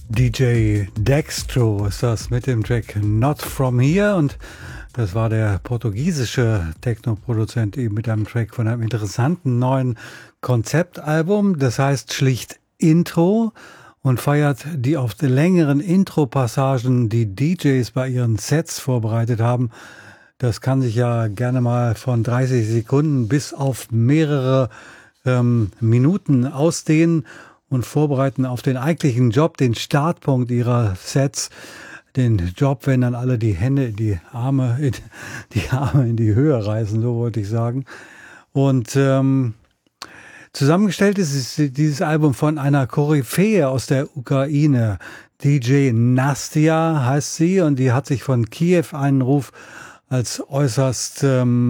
DJ Dextro ist das mit dem Track Not From Here, und das war der portugiesische Techno-Produzent eben mit einem Track von einem interessanten neuen Konzeptalbum, das heißt schlicht Intro, und feiert die oft längeren Intro-Passagen, die DJs bei ihren Sets vorbereitet haben. Das kann sich ja gerne mal von 30 Sekunden bis auf mehrere Minuten ausdehnen und vorbereiten auf den eigentlichen Job, den Startpunkt ihrer Sets, den Job, wenn dann alle die Hände, die Arme in die Höhe reißen, so wollte ich sagen. Und zusammengestellt ist dieses Album von einer Koryphäe aus der Ukraine. DJ Nastia heißt sie, und die hat sich von Kiew einen Ruf als äußerst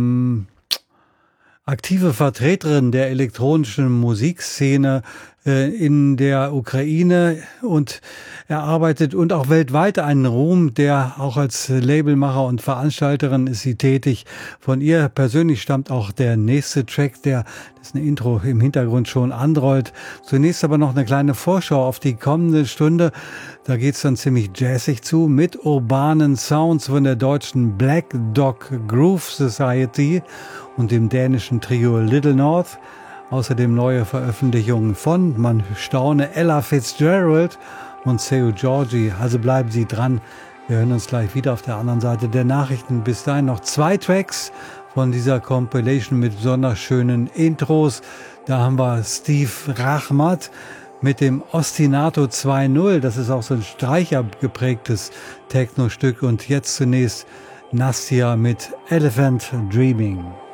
aktive Vertreterin der elektronischen Musikszene in der Ukraine und erarbeitet und auch weltweit einen Ruhm, der auch als Labelmacher und Veranstalterin ist sie tätig. Von ihr persönlich stammt auch der nächste Track, dessen Intro im Hintergrund schon anrollt. Zunächst aber noch eine kleine Vorschau auf die kommende Stunde. Da geht's dann ziemlich jazzig zu mit urbanen Sounds von der deutschen Black Dog Groove Society und dem dänischen Trio Little North. Außerdem neue Veröffentlichungen von, man staune, Ella Fitzgerald und Seu Georgi. Also bleiben Sie dran. Wir hören uns gleich wieder auf der anderen Seite der Nachrichten. Bis dahin noch 2 Tracks von dieser Compilation mit besonders schönen Intros. Da haben wir Steve Rachmat mit dem Ostinato 2.0. Das ist auch so ein streichergeprägtes Techno-Stück. Und jetzt zunächst Nastia mit Elephant Dreaming.